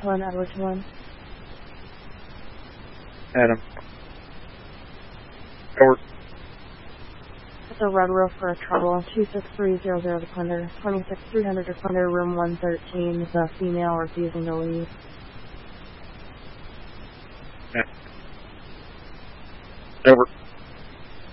1, Edwards 1. Adam. Over. It's a Red Roof for a trouble. 26300 Defender. 26300 Defender, room 113. Is a female refusing to leave. Yeah. Over.